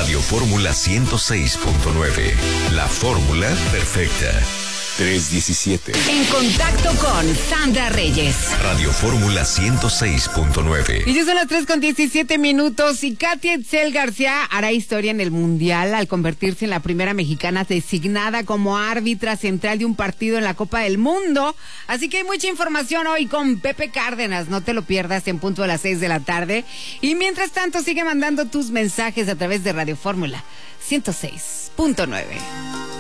Radio Fórmula 106.9. La fórmula perfecta. 317. En contacto con Sandra Reyes. Radio Fórmula 106.9. Y ya son las 3:17 y Katia Itzel García hará historia en el Mundial al convertirse en la primera mexicana designada como árbitra central de un partido en la Copa del Mundo. Así que hay mucha información hoy con Pepe Cárdenas. No te lo pierdas en punto a las 6 de la tarde. Y mientras tanto sigue mandando tus mensajes a través de Radio Fórmula 106.9.